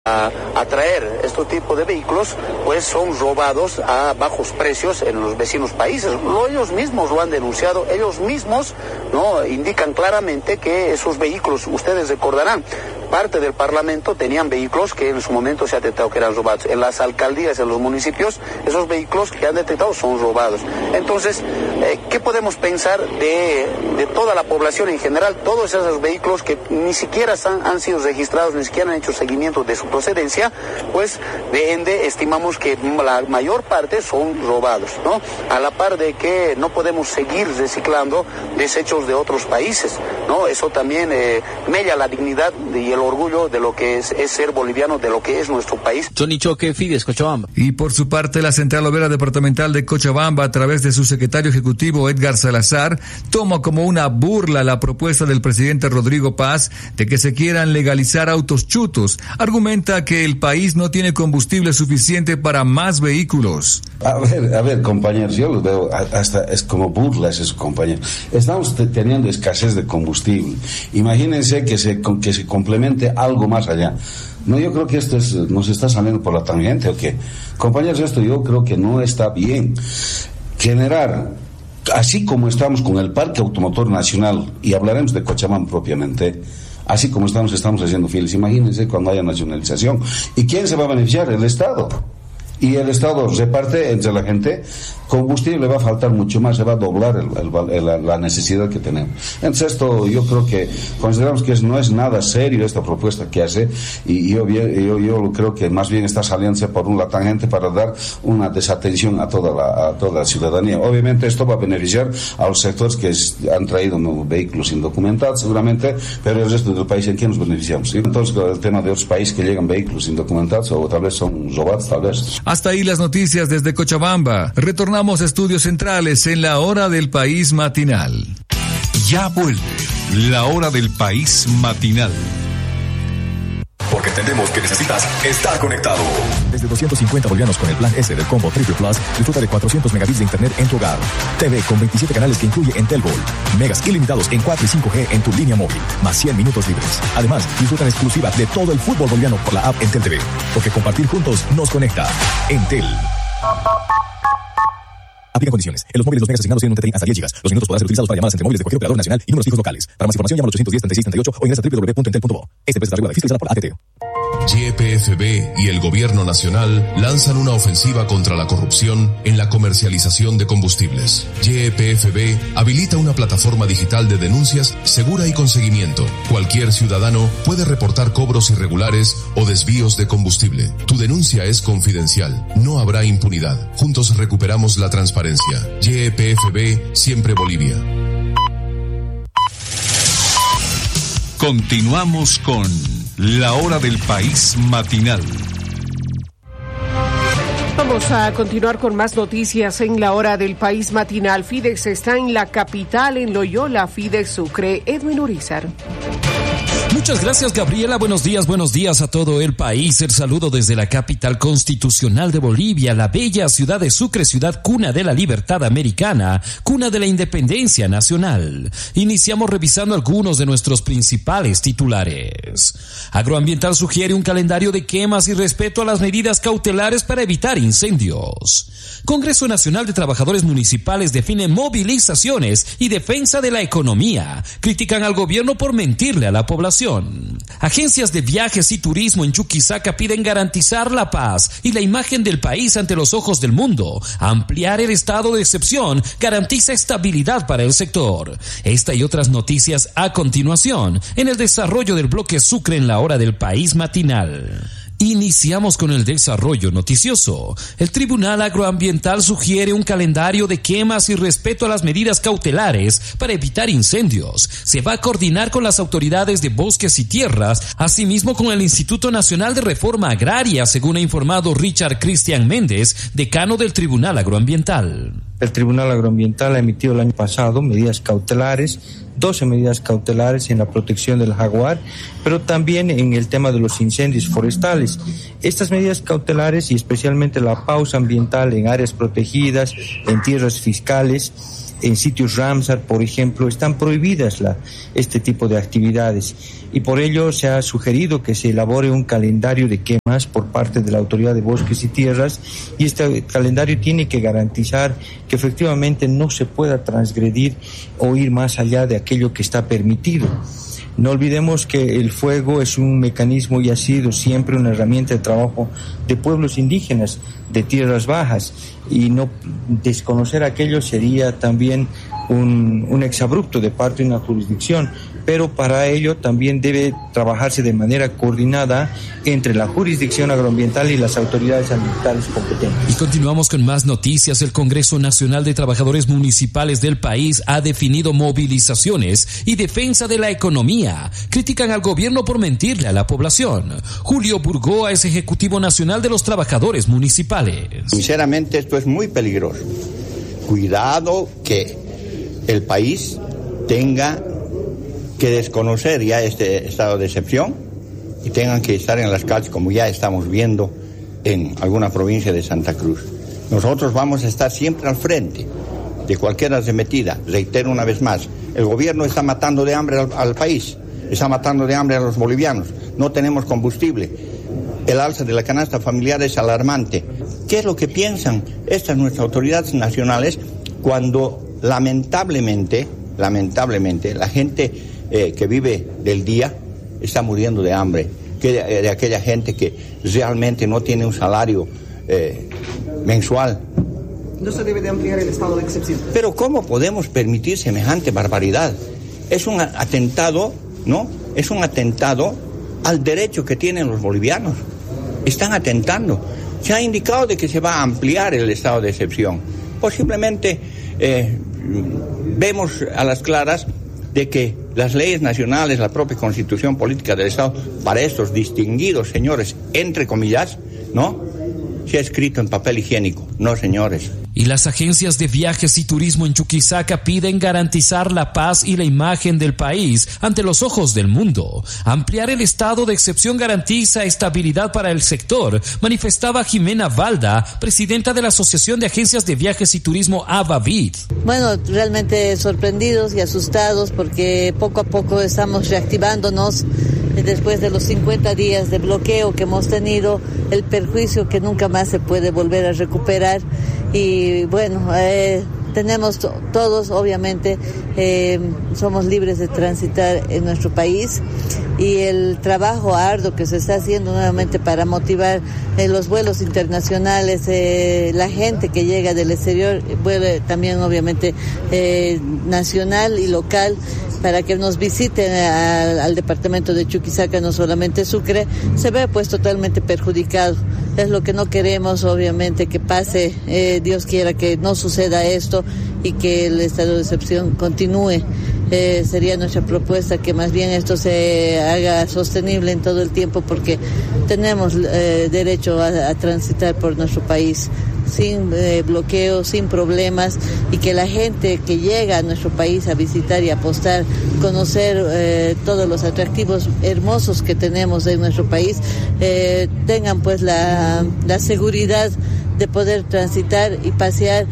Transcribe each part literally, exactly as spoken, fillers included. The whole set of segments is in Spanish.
A, a traer este tipo de vehículos, pues son robados a bajos precios en los vecinos países. Lo, ellos mismos lo han denunciado, ellos mismos no indican claramente que esos vehículos, ustedes recordarán, parte del Parlamento tenían vehículos que en su momento se ha detectado que eran robados. En las alcaldías, en los municipios, esos vehículos que han detectado son robados. Entonces, eh, ¿qué podemos pensar de, de toda la población en general? Todos esos vehículos que ni siquiera han, han sido registrados, ni siquiera han hecho seguimiento de su procedencia, pues de ende estimamos que la mayor parte son robados, ¿no? A la par de que no podemos seguir reciclando desechos de otros países, ¿no? Eso también eh, mella la dignidad y el orgullo de lo que es, es ser boliviano, de lo que es nuestro país. Johnny Choque, Fides, Cochabamba. Y por su parte, la Central Obrera Departamental de Cochabamba, a través de su secretario ejecutivo Edgar Salazar, toma como una burla la propuesta del presidente Rodrigo Paz de que se quieran legalizar autos chutos. Argumenta que el país no tiene combustible suficiente para más vehículos. A ver, a ver, compañeros, yo lo veo hasta es como burla esos compañeros. Estamos t- teniendo escasez de combustible. Imagínense que se que se complemente algo más allá. No, yo creo que esto es, nos está saliendo por la tangente, ¿o qué? Compañeros, esto yo creo que no está bien. Generar, así como estamos con el Parque Automotor Nacional, y hablaremos de Cochabamba propiamente, así como estamos, estamos haciendo fieles. Imagínense cuando haya nacionalización. ¿Y quién se va a beneficiar? El Estado. Y el Estado reparte entre la gente, combustible va a faltar mucho más, se va a doblar el, el, el, la necesidad que tenemos. Entonces esto yo creo que consideramos que no es nada serio esta propuesta que hace, y yo, yo, yo creo que más bien está saliéndose por una tangente para dar una desatención a toda la, a toda la ciudadanía. Obviamente esto va a beneficiar a los sectores que han traído nuevos vehículos indocumentados seguramente, pero el resto del país, ¿en qué nos beneficiamos? ¿Sí? Entonces el tema de otros países que llegan vehículos indocumentados o tal vez son robados, tal vez. Hasta ahí las noticias desde Cochabamba. Retornamos a Estudios Centrales en la Hora del País Matinal. Ya vuelve la Hora del País Matinal. Porque entendemos que necesitas estar conectado. Desde doscientos cincuenta bolivianos con el plan S del combo Triple Plus, disfruta de cuatrocientos megabits de internet en tu hogar. T V con veintisiete canales que incluye Entel Gold. Megas ilimitados en cuatro y cinco G en tu línea móvil, más cien minutos libres. Además, disfruta en exclusiva de todo el fútbol boliviano por la app Entel T V. Porque compartir juntos nos conecta. Entel. Aplica condiciones. En los móviles los megas asignados tienen un tethering hasta diez gigas. Los minutos podrán ser utilizados para llamadas entre móviles de cualquier operador nacional y números fijos locales. Para más información llama al ochocientos diez, treinta y seis, treinta y ocho o ingresa a doble u doble u doble u punto entel punto bo. Esta empresa está regulada y fiscalizada por A T T. Y P F B y el Gobierno Nacional lanzan una ofensiva contra la corrupción en la comercialización de combustibles. Y P F B habilita una plataforma digital de denuncias segura y con seguimiento. Cualquier ciudadano puede reportar cobros irregulares o desvíos de combustible. Tu denuncia es confidencial. No habrá impunidad. Juntos recuperamos la transparencia. Y P F B, siempre Bolivia. Continuamos con la Hora del País Matinal. Vamos a continuar con más noticias en la Hora del País Matinal. Fides está en la capital, en Loyola, Fides Sucre. Edwin Urizar. Muchas gracias, Gabriela. Buenos días, buenos días a todo el país. El saludo desde la capital constitucional de Bolivia, la bella ciudad de Sucre, ciudad cuna de la libertad americana, cuna de la independencia nacional. Iniciamos revisando algunos de nuestros principales titulares. Agroambiental sugiere un calendario de quemas y respeto a las medidas cautelares para evitar incendios. Congreso Nacional de Trabajadores Municipales define movilizaciones y defensa de la economía. Critican al gobierno por mentirle a la población. Agencias de viajes y turismo en Chuquisaca piden garantizar la paz y la imagen del país ante los ojos del mundo. Ampliar el estado de excepción garantiza estabilidad para el sector. Esta y otras noticias a continuación en el desarrollo del bloque Sucre en la Hora del País Matinal. Iniciamos con el desarrollo noticioso. El Tribunal Agroambiental sugiere un calendario de quemas y respeto a las medidas cautelares para evitar incendios. Se va a coordinar con las autoridades de bosques y tierras, asimismo con el Instituto Nacional de Reforma Agraria, según ha informado Richard Cristian Méndez, decano del Tribunal Agroambiental. El Tribunal Agroambiental ha emitido el año pasado medidas cautelares, doce medidas cautelares en la protección del jaguar, pero también en el tema de los incendios forestales. Estas medidas cautelares y especialmente la pausa ambiental en áreas protegidas, en tierras fiscales, en sitios Ramsar, por ejemplo, están prohibidas la, este tipo de actividades. Y por ello se ha sugerido que se elabore un calendario de quemas por parte de la Autoridad de Bosques y Tierras, y este calendario tiene que garantizar que efectivamente no se pueda transgredir o ir más allá de aquello que está permitido. No olvidemos que el fuego es un mecanismo y ha sido siempre una herramienta de trabajo de pueblos indígenas de tierras bajas, y no desconocer aquello sería también un, un exabrupto de parte de una jurisdicción, pero para ello también debe trabajarse de manera coordinada entre la jurisdicción agroambiental y las autoridades ambientales competentes. Y continuamos con más noticias. El Congreso Nacional de Trabajadores Municipales del país ha definido movilizaciones y defensa de la economía. Critican al gobierno por mentirle a la población. Julio Burgoa es ejecutivo nacional de los trabajadores municipales. Sinceramente, esto es muy peligroso. Cuidado que el país tenga que desconocer ya este estado de excepción y tengan que estar en las calles, como ya estamos viendo en alguna provincia de Santa Cruz. Nosotros vamos a estar siempre al frente de cualquier arremetida. Reitero una vez más, el gobierno está matando de hambre al, al país, está matando de hambre a los bolivianos, no tenemos combustible, el alza de la canasta familiar es alarmante. ¿Qué es lo que piensan estas nuestras autoridades nacionales cuando lamentablemente, lamentablemente, la gente Eh, que vive del día está muriendo de hambre, que de, de aquella gente que realmente no tiene un salario eh, mensual? No se debe de ampliar el estado de excepción. Pero ¿cómo podemos permitir semejante barbaridad? Es un atentado, ¿no? Es un atentado al derecho que tienen los bolivianos. Están atentando. Se ha indicado de que se va a ampliar el estado de excepción. Posiblemente eh, vemos a las claras de que las leyes nacionales, la propia constitución política del Estado, para estos distinguidos señores, entre comillas, ¿no?, se ha escrito en papel higiénico. No, señores. Y las agencias de viajes y turismo en Chuquisaca piden garantizar la paz y la imagen del país ante los ojos del mundo. Ampliar el estado de excepción garantiza estabilidad para el sector, manifestaba Jimena Valda, presidenta de la Asociación de Agencias de Viajes y Turismo ABAVIT. Bueno, realmente sorprendidos y asustados porque poco a poco estamos reactivándonos después de los cincuenta días de bloqueo que hemos tenido, el perjuicio que nunca más se puede volver a recuperar. Y bueno, eh, tenemos to- todos, obviamente, eh, somos libres de transitar en nuestro país, y el trabajo arduo que se está haciendo nuevamente para motivar eh, los vuelos internacionales, eh, la gente que llega del exterior, vuelo también obviamente eh, nacional y local, para que nos visiten al, al departamento de Chuquisaca, no solamente Sucre, se ve pues totalmente perjudicado. Es lo que no queremos, obviamente, que pase. Eh, Dios quiera que no suceda esto y que el estado de excepción continúe. Eh, sería nuestra propuesta que más bien esto se haga sostenible en todo el tiempo, porque tenemos eh, derecho a, a transitar por nuestro país sin eh, bloqueo, sin problemas, y que la gente que llega a nuestro país a visitar y apostar, conocer eh, todos los atractivos hermosos que tenemos en nuestro país, eh, tengan pues la, la seguridad de poder transitar y pasear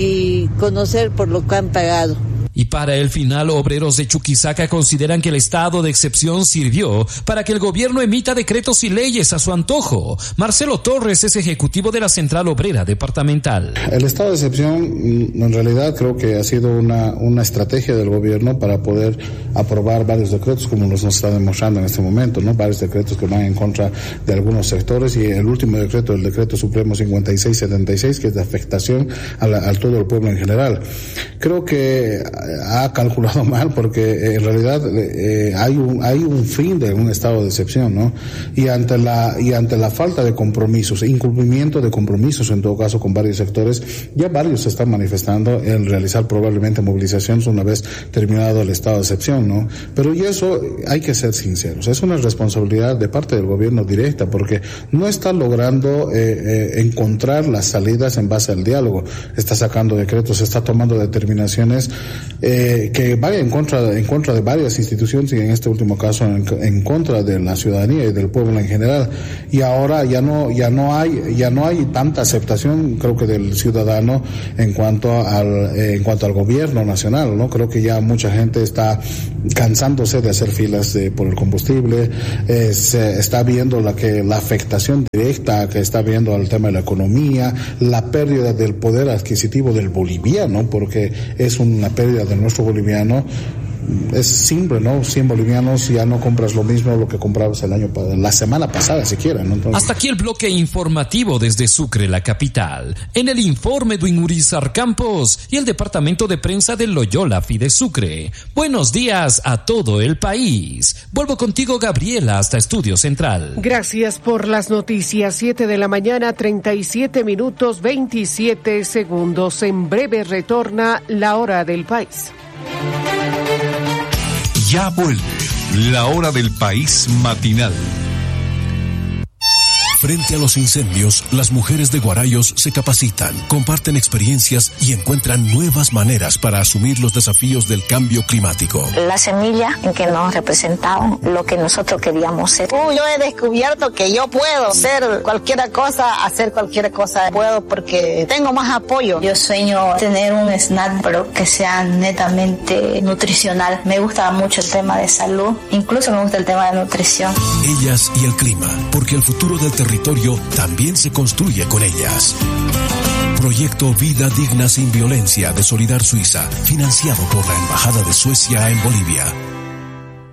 y conocer por lo que han pagado. Y para el final, obreros de Chuquisaca consideran que el estado de excepción sirvió para que el gobierno emita decretos y leyes a su antojo. Marcelo Torres es ejecutivo de la Central Obrera Departamental. El estado de excepción, en realidad, creo que ha sido una, una estrategia del gobierno para poder aprobar varios decretos, como nos está demostrando en este momento, ¿no? Varios decretos que van en contra de algunos sectores, y el último decreto, el decreto supremo cincuenta y seis setenta y seis, que es de afectación a, la, a todo el pueblo en general. Creo que ha calculado mal, porque en realidad eh, hay un hay un fin de un estado de excepción, ¿no? Y ante la y ante la falta de compromisos, incumplimiento de compromisos en todo caso con varios sectores, ya varios se están manifestando en realizar probablemente movilizaciones una vez terminado el estado de excepción, ¿no? Pero y eso hay que ser sinceros, es una responsabilidad de parte del gobierno directa, porque no está logrando eh, eh, encontrar las salidas en base al diálogo, está sacando decretos, está tomando determinaciones eh, que vaya en contra, en contra de varias instituciones y en este último caso en, en contra de la ciudadanía y del pueblo en general. Y ahora ya no, ya no hay, ya no hay tanta aceptación, creo que del ciudadano en cuanto al, eh, en cuanto al gobierno nacional, ¿no? Creo que ya mucha gente está cansándose de hacer filas de, por el combustible, eh, se está viendo la que, la afectación directa que está viendo al tema de la economía, la pérdida del poder adquisitivo del boliviano, porque es una pérdida de nuestro boliviano. Es simple, ¿no? cien bolivianos ya no compras lo mismo lo que comprabas el año la semana pasada siquiera, ¿no? Entonces... Hasta aquí el bloque informativo desde Sucre, la capital. En el informe de Urizar Campos y el departamento de prensa de Loyola Fide Sucre. Buenos días a todo el país. Vuelvo contigo, Gabriela, hasta Estudio Central. Gracias por las noticias. siete de la mañana, treinta y siete minutos, veintisiete segundos. En breve retorna la hora del país. Ya vuelve la hora del país matinal. Frente a los incendios, las mujeres de Guarayos se capacitan, comparten experiencias y encuentran nuevas maneras para asumir los desafíos del cambio climático. La semilla en que nos representaban lo que nosotros queríamos ser. Uh, yo he descubierto que yo puedo ser cualquier cosa, hacer cualquier cosa. Puedo porque tengo más apoyo. Yo sueño tener un snack, pero que sea netamente nutricional. Me gusta mucho el tema de salud, incluso me gusta el tema de nutrición. Ellas y el clima, porque el futuro del territorio territorio también se construye con ellas. Proyecto Vida Digna Sin Violencia de Solidar Suiza, financiado por la Embajada de Suecia en Bolivia.